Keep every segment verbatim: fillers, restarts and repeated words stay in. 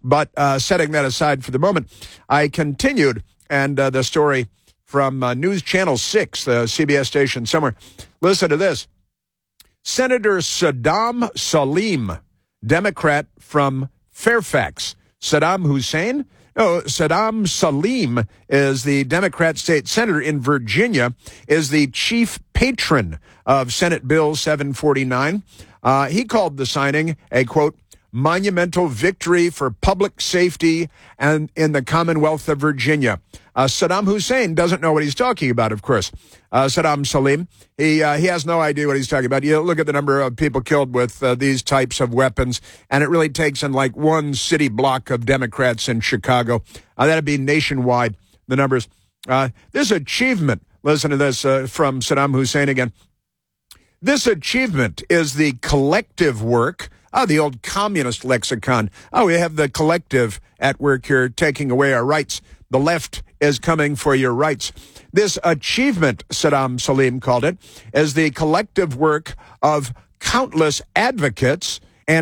But uh, setting that aside for the moment, I continued, and uh, the story from uh, News Channel six, the C B S station somewhere. Listen to this. Senator Saddam Salim, Democrat from Fairfax. Saddam Hussein? No, Saddam Salim is the Democrat state senator in Virginia, is the chief patron of Senate Bill seven forty-nine. Uh, he called the signing a, quote, monumental victory for public safety and in the Commonwealth of Virginia. Uh, Saddam Hussein doesn't know what he's talking about, of course. Uh, Saddam Salim, he uh, he has no idea what he's talking about. You look at the number of people killed with uh, these types of weapons, and it really takes in like one city block of Democrats in Chicago. Uh, that'd be nationwide, the numbers. Uh, this achievement, listen to this uh, from Saddam Hussein again. This achievement is the collective work. Oh, the old communist lexicon. Oh, we have the collective at work here taking away our rights. The left is coming for your rights. This achievement, Saddam Salim called it, is the collective work of countless advocates,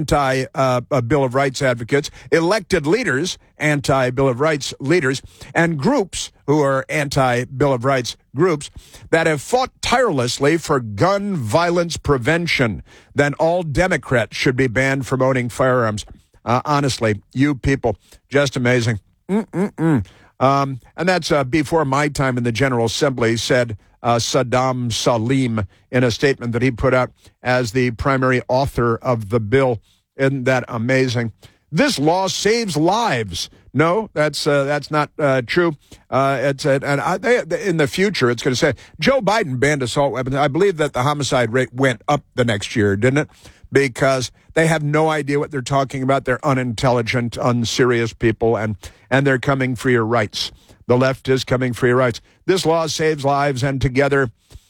anti-Bill of Rights advocates, elected leaders, anti-Bill of Rights leaders, and groups who are anti-Bill of Rights groups that have fought tirelessly for gun violence prevention. Then all Democrats should be banned from owning firearms. Uh, honestly, you people, just amazing. Mm-mm-mm. Um, and that's uh, before my time in the General Assembly, said uh, Saddam Salim in a statement that he put out as the primary author of the bill. Isn't that amazing? This law saves lives. No, that's uh, that's not uh, true. Uh, it's uh, and I, they, in the future, it's going to say Joe Biden banned assault weapons. I believe that the homicide rate went up the next year, didn't it? Because they have no idea what they're talking about. They're unintelligent, unserious people, and, and they're coming for your rights. The left is coming for your rights. This law saves lives, and together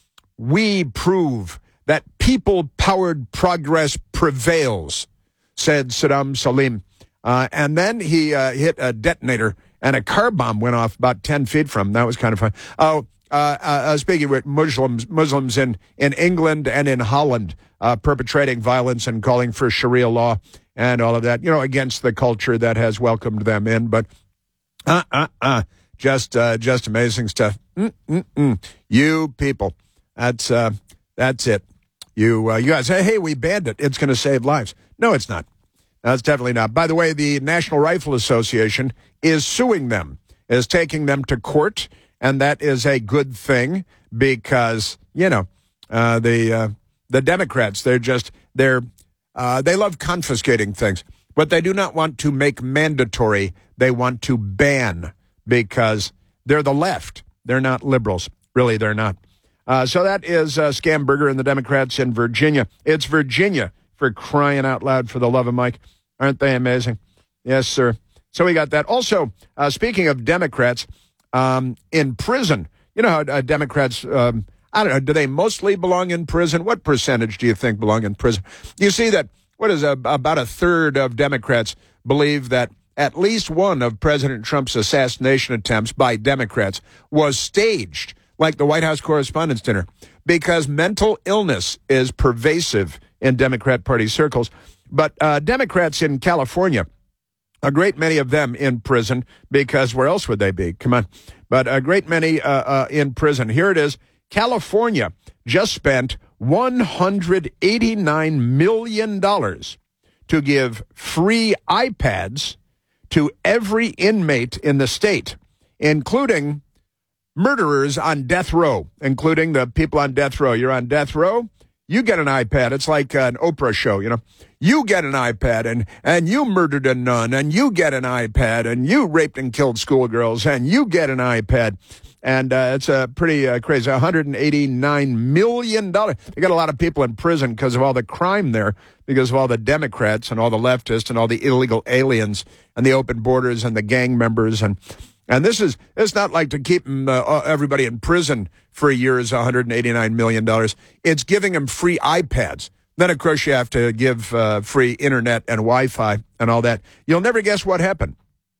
we prove that people-powered progress prevails, said Saddam Salim. Uh, and then he uh, hit a detonator, and a car bomb went off about ten feet from him. That was kind of fun. Oh, uh, uh, speaking with Muslims, Muslims in, in England and in Holland, Uh, perpetrating violence and calling for Sharia law and all of that, you know, against the culture that has welcomed them in. But uh, uh, uh, just uh, just amazing stuff. Mm-mm-mm. You people, that's uh, that's it. You uh, you guys say, hey, we banned it. It's going to save lives. No, it's not. That's definitely not. By the way, the National Rifle Association is suing them, is taking them to court, and that is a good thing because, you know, uh, the... Uh, The Democrats, they're just, they're, uh, they love confiscating things. What they do not want to make mandatory, they want to ban because they're the left. They're not liberals. Really, they're not. Uh, so that is uh, Scamberger and the Democrats in Virginia. It's Virginia, for crying out loud, for the love of Mike. Aren't they amazing? Yes, sir. So we got that. Also, uh, speaking of Democrats, um, in prison, you know how uh, Democrats... Um, I don't know, do they mostly belong in prison? What percentage do you think belong in prison? You see that, what is a, about a third of Democrats believe that at least one of President Trump's assassination attempts by Democrats was staged, like the White House Correspondents' Dinner, because mental illness is pervasive in Democrat Party circles. But uh, Democrats in California, a great many of them in prison, because where else would they be? Come on. But a great many uh, uh, in prison. Here it is. California just spent one hundred eighty-nine million dollars to give free iPads to every inmate in the state, including murderers on death row, including the people on death row. You're on death row, you get an iPad. It's like an Oprah show, you know. You get an iPad, and, and you murdered a nun, and you get an iPad, and you raped and killed schoolgirls, and you get an iPad. And uh, it's uh, pretty uh, crazy, one hundred eighty-nine million dollars. They got a lot of people in prison because of all the crime there, because of all the Democrats and all the leftists and all the illegal aliens and the open borders and the gang members. And and this is it's not like to keep them, uh, everybody in prison for a year is one hundred eighty-nine million dollars. It's giving them free iPads. Then, of course, you have to give uh, free internet and Wi-Fi and all that. You'll never guess what happened.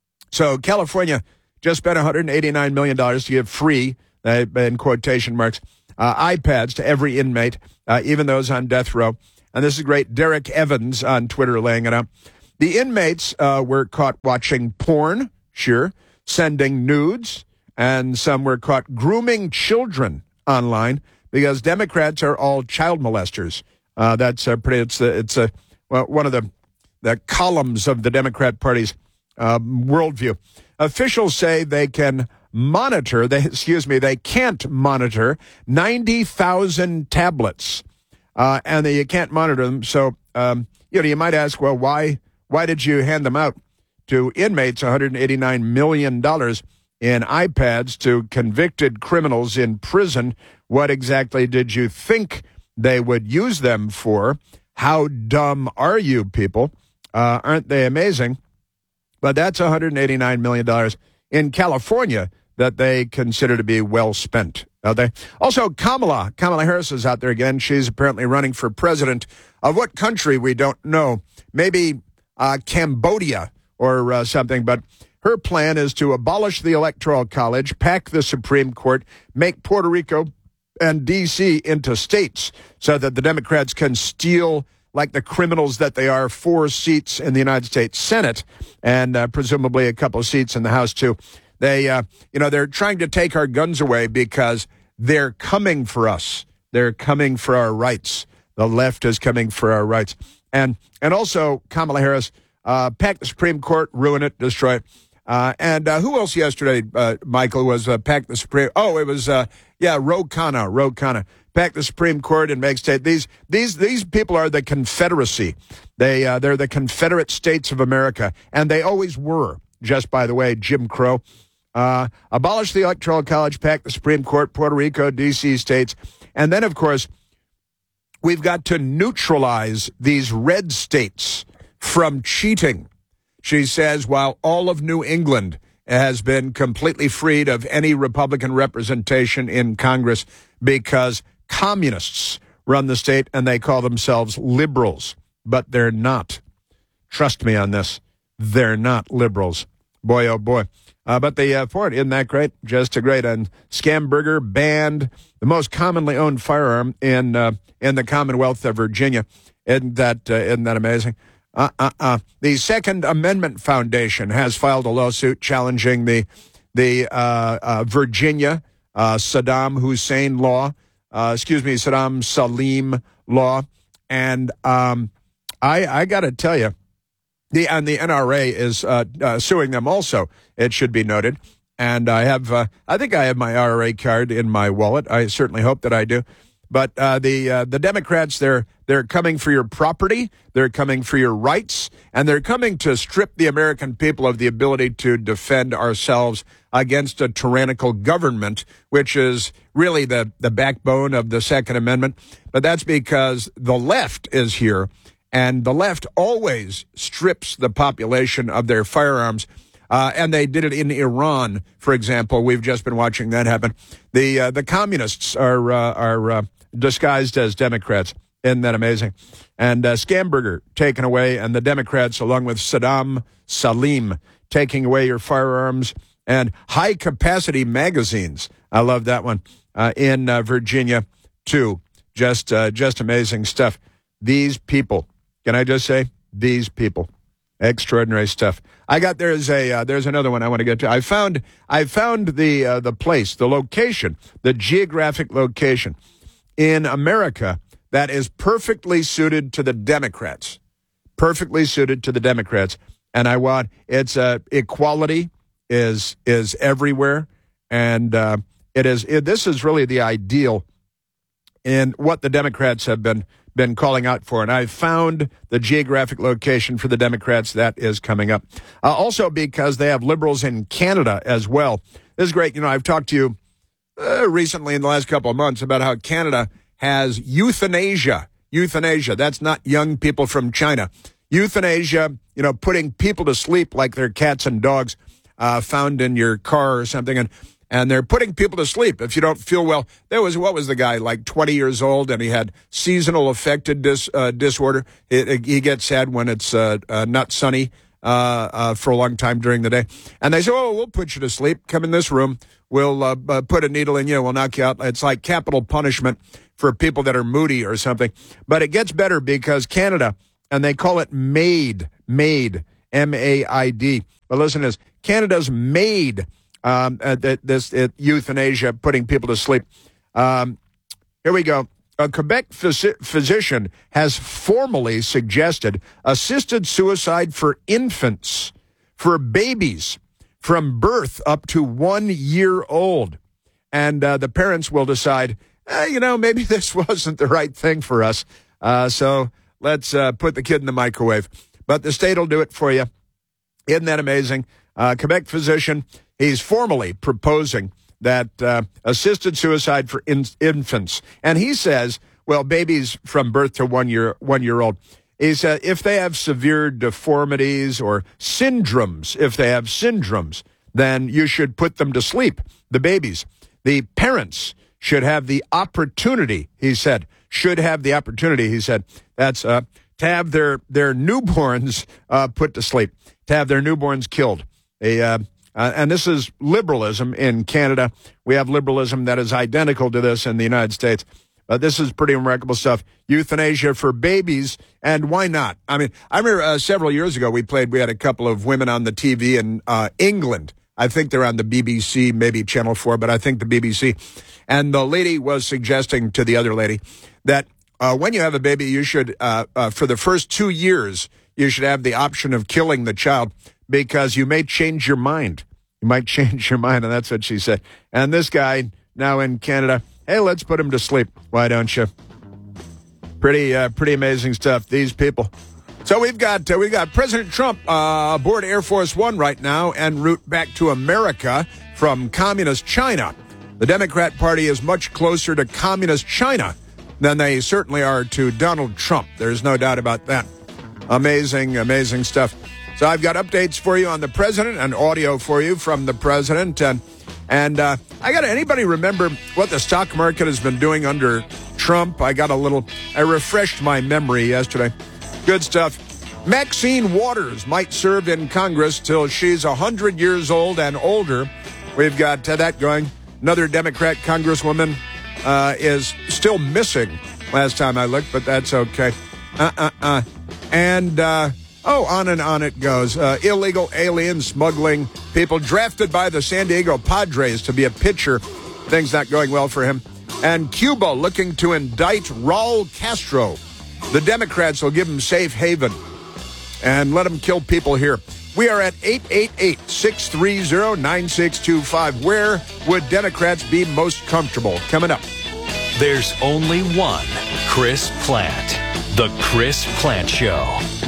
So California just spent one hundred eighty-nine million dollars to give free, uh, in quotation marks, uh, iPads to every inmate, uh, even those on death row. And this is great. Derek Evans on Twitter laying it out. The inmates uh, were caught watching porn, sure, sending nudes, and some were caught grooming children online because Democrats are all child molesters. Uh, that's uh, pretty. It's the it's a well, one of the the columns of the Democrat Party's uh, worldview. Officials say they can monitor. They excuse me. They can't monitor ninety thousand tablets, uh, and they, you can't monitor them. So um, you know, you might ask, well, why why did you hand them out to inmates? one hundred eighty-nine million dollars in iPads to convicted criminals in prison. What exactly did you think they would use them for? How dumb are you people? Uh, aren't they amazing? But that's one hundred eighty-nine million dollars in California that they consider to be well spent. Are they? Also, Kamala, Kamala Harris is out there again. She's apparently running for president of what country we don't know. Maybe uh, Cambodia or uh, something, but her plan is to abolish the Electoral College, pack the Supreme Court, make Puerto Rico and D C into states so that the Democrats can steal, like the criminals that they are, four seats in the United States Senate and uh, presumably a couple of seats in the House, too. They, uh, you know, they're trying to take our guns away because they're coming for us. They're coming for our rights. The left is coming for our rights. And and also, Kamala Harris, uh, pack the Supreme Court, ruin it, destroy it. Uh, and uh, who else yesterday, uh, Michael, was uh, pack the Supreme? Oh, it was, uh, yeah, Ro Khanna, Ro Khanna. Pack the Supreme Court and make state. These these these people are the Confederacy. They uh, they're the Confederate States of America, and they always were. Just by the way, Jim Crow. Uh, abolish the Electoral College, pack the Supreme Court, Puerto Rico, D C states, and then of course we've got to neutralize these red states from cheating. She says while all of New England has been completely freed of any Republican representation in Congress because communists run the state and they call themselves liberals, but they're not. Trust me on this. They're not liberals. Boy, oh boy. Uh, but the uh, Ford, isn't that great? Just a great. And Scamberger banned the most commonly owned firearm in uh, in the Commonwealth of Virginia. Isn't that, uh, isn't that amazing? Uh, uh, uh. The Second Amendment Foundation has filed a lawsuit challenging the the uh, uh, Virginia uh, Saddam Hussein law, uh, excuse me, Saddam Salim law, and um, I I got to tell you, the and the N R A is uh, uh, suing them also. It should be noted, and I have uh, I think I have my I R A card in my wallet. I certainly hope that I do. But uh, the uh, the Democrats, they're they're coming for your property, they're coming for your rights, and they're coming to strip the American people of the ability to defend ourselves against a tyrannical government, which is really the, the backbone of the Second Amendment. But that's because the left is here, and the left always strips the population of their firearms. Uh, and they did it in Iran, for example. We've just been watching that happen. The uh, the communists are uh, are uh, disguised as Democrats. Isn't that amazing? And uh, Scamberger taken away, and the Democrats, along with Saddam Salim, taking away your firearms and high-capacity magazines. I love that one. Uh, in uh, Virginia, too. Just, uh, just amazing stuff. These people, can I just say, these people. Extraordinary stuff. I got there's a uh, there's another one I want to get to. I found I found the uh, the place, the location, the geographic location in America that is perfectly suited to the Democrats, perfectly suited to the Democrats. And I want it's uh, equality is is everywhere, and uh, it is it, this is really the ideal in what the Democrats have been. been calling out for, and I've found the geographic location for the Democrats that is coming up. Uh, also because they have liberals in Canada as well. This is great. You know, I've talked to you uh, recently in the last couple of months about how Canada has euthanasia. Euthanasia. That's not young people from China. Euthanasia, you know, putting people to sleep like they're cats and dogs uh, found in your car or something, and And they're putting people to sleep if you don't feel well. There was, what was the guy, like twenty years old, and he had seasonal affective dis, uh, disorder. It, he gets sad when it's uh, uh, not sunny uh, uh, for a long time during the day. And they say, oh, we'll put you to sleep. Come in this room. We'll uh, uh, put a needle in you. We'll knock you out. It's like capital punishment for people that are moody or something. But it gets better because Canada, and they call it MAID, MAID, M A I D. But listen to this. Canada's MAID, um, uh, this uh, euthanasia, putting people to sleep. Um, here we go. A Quebec phys- physician has formally suggested assisted suicide for infants, for babies from birth up to one year old. And uh, the parents will decide, eh, you know, maybe this wasn't the right thing for us. Uh, so let's uh, put the kid in the microwave. But the state will do it for you. Isn't that amazing? Uh, Quebec physician, he's formally proposing that uh, assisted suicide for in- infants. And he says, well, babies from birth to one year, one year old, he said if they have severe deformities or syndromes, if they have syndromes, then you should put them to sleep, the babies. The parents should have the opportunity, he said, should have the opportunity, he said, that's uh, to have their, their newborns uh, put to sleep, to have their newborns killed. A, uh, uh, and this is liberalism in Canada. We have liberalism that is identical to this in the United States. Uh, this is pretty remarkable stuff. Euthanasia for babies, and why not? I mean, I remember uh, several years ago we played, we had a couple of women on the T V in uh, England. I think they're on the B B C, maybe Channel four, but I think the B B C. And the lady was suggesting to the other lady that uh, when you have a baby, you should, uh, uh, for the first two years, you should have the option of killing the child because you may change your mind. You might change your mind, and that's what she said. And this guy, now in Canada, hey, let's put him to sleep. Why don't you? Pretty, uh, pretty amazing stuff. These people. So we've got uh, we've got President Trump uh, aboard Air Force One right now en route back to America from communist China. The Democrat Party is much closer to communist China than they certainly are to Donald Trump. There's no doubt about that. Amazing, amazing stuff. So I've got updates for you on the president and audio for you from the president. And and uh, I got anybody remember what the stock market has been doing under Trump? I got a little, I refreshed my memory yesterday. Good stuff. Maxine Waters might serve in Congress till she's one hundred years old and older. We've got uh, that going. Another Democrat congresswoman uh, is still missing last time I looked, but that's okay. Uh-uh-uh. And, uh, oh, on and on it goes. Uh, illegal alien smuggling, people drafted by the San Diego Padres to be a pitcher. Things not going well for him. And Cuba looking to indict Raul Castro. The Democrats will give him safe haven and let him kill people here. We are at eight eight eight, six three zero, nine six two five. Where would Democrats be most comfortable? Coming up. There's only one Chris Plante. The Chris Plante Show.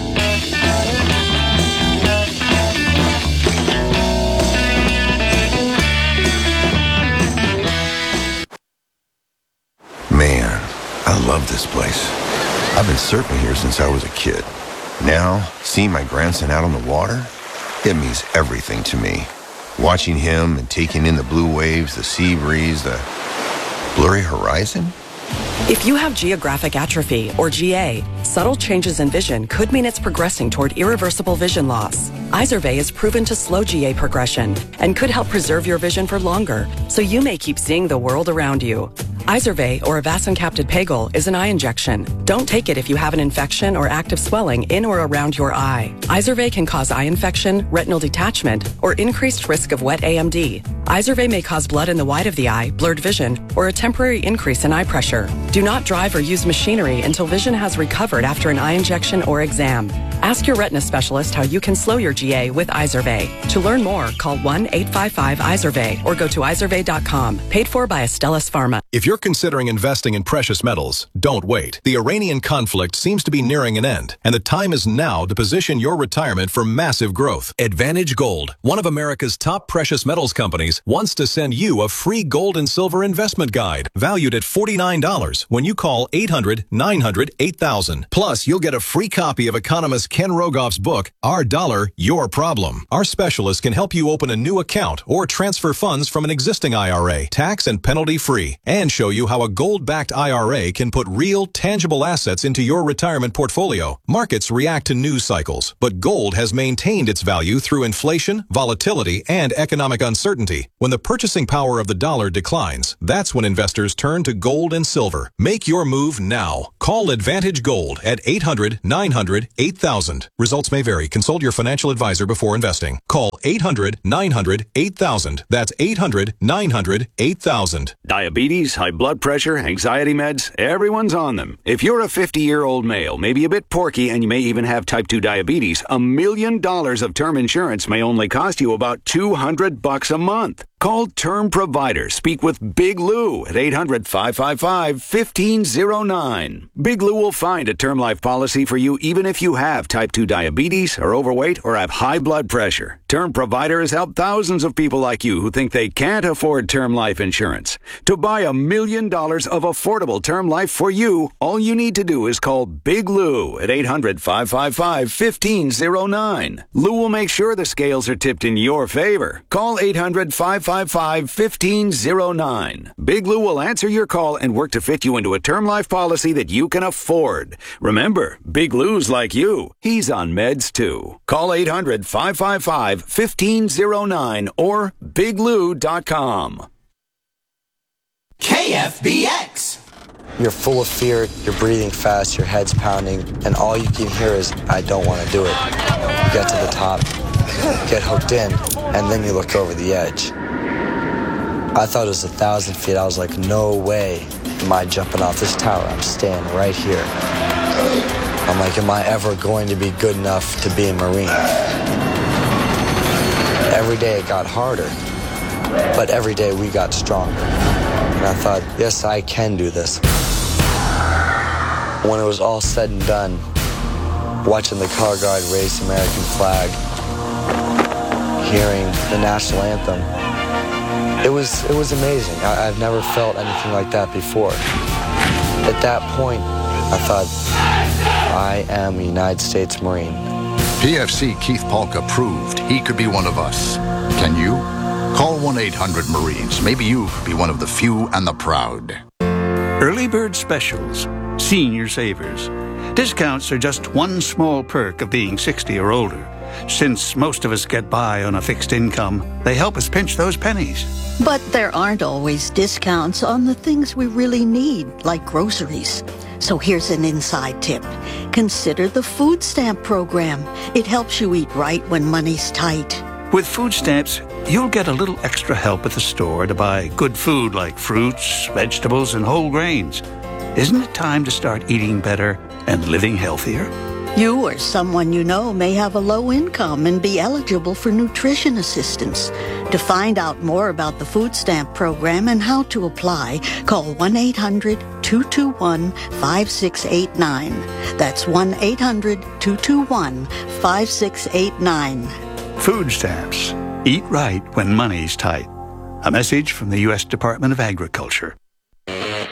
Man, I love this place. I've been surfing here since I was a kid. Now, seeing my grandson out on the water, it means everything to me. Watching him and taking in the blue waves, the sea breeze, the blurry horizon. If you have geographic atrophy, or G A, subtle changes in vision could mean it's progressing toward irreversible vision loss. Izervay is proven to slow G A progression and could help preserve your vision for longer, so you may keep seeing the world around you. Izervay, or avacincaptad pegol, is an eye injection. Don't take it if you have an infection or active swelling in or around your eye. Izervay can cause eye infection, retinal detachment, or increased risk of wet A M D. Izervay may cause blood in the white of the eye, blurred vision, or a temporary increase in eye pressure. Do not drive or use machinery until vision has recovered after an eye injection or exam. Ask your retina specialist how you can slow your G A with Izervay. To learn more, call one eight five five Izervay or go to izervay dot com. Paid for by Astellas Pharma. If you're considering investing in precious metals, don't wait. The Iranian conflict seems to be nearing an end, and the time is now to position your retirement for massive growth. Advantage Gold, one of America's top precious metals companies, wants to send you a free gold and silver investment guide valued at forty-nine dollars when you call eight hundred, nine hundred, eight thousand. Plus, you'll get a free copy of economist Ken Rogoff's book, Our Dollar, Your Problem. Our specialists can help you open a new account or transfer funds from an existing I R A, tax and penalty free. And and show you how a gold-backed I R A can put real, tangible assets into your retirement portfolio. Markets react to news cycles, but gold has maintained its value through inflation, volatility, and economic uncertainty. When the purchasing power of the dollar declines, that's when investors turn to gold and silver. Make your move now. Call Advantage Gold at eight hundred, nine hundred, eight thousand. Results may vary. Consult your financial advisor before investing. Call eight hundred, nine hundred, eight thousand. That's eight hundred, nine hundred, eight thousand. Diabetes, high blood pressure, anxiety meds, everyone's on them. If you're a fifty-year-old male, maybe a bit porky, and you may even have type two diabetes, a million dollars of term insurance may only cost you about two hundred bucks a month. Call Term Provider. Speak with Big Lou at eight hundred, five five five, one five zero nine. Big Lou will find a term life policy for you even if you have type two diabetes, are overweight, or have high blood pressure. Term Provider has helped thousands of people like you who think they can't afford term life insurance. To buy a million dollars of affordable term life for you, all you need to do is call Big Lou at eight hundred, five five five, one five zero nine. Lou will make sure the scales are tipped in your favor. Call eight hundred, five five five, one five zero nine. Big Lou will answer your call and work to fit you into a term life policy that you can afford. Remember, Big Lou's like you. He's on meds too. Call eight hundred, five five five, one five zero nine or big lou dot com. K F B X. You're full of fear, you're breathing fast, your head's pounding, and all you can hear is, I don't want to do it. You get to the top, get hooked in, and then you look over the edge. I thought it was a thousand feet. I was like, no way am I jumping off this tower. I'm staying right here. I'm like, am I ever going to be good enough to be a Marine? Every day it got harder, but every day we got stronger. And I thought, yes, I can do this. When it was all said and done, watching the color guard raise the American flag, hearing the national anthem, it was it was amazing. I, I've never felt anything like that before. At that point, I thought, I am a United States Marine. P F C Keith Polka proved he could be one of us. Can you? Call one eight hundred Marines. Maybe you could be one of the few and the proud. Early bird specials. Senior savers. Discounts are just one small perk of being sixty or older. Since most of us get by on a fixed income, they help us pinch those pennies. But there aren't always discounts on the things we really need, like groceries. So here's an inside tip. Consider the food stamp program. It helps you eat right when money's tight. With food stamps, you'll get a little extra help at the store to buy good food like fruits, vegetables, and whole grains. Isn't it time to start eating better and living healthier? You or someone you know may have a low income and be eligible for nutrition assistance. To find out more about the food stamp program and how to apply, call one eight hundred, two two one, five six eight nine. That's one eight hundred, two two one, five six eight nine. Food stamps. Eat right when money's tight. A message from the U S Department of Agriculture.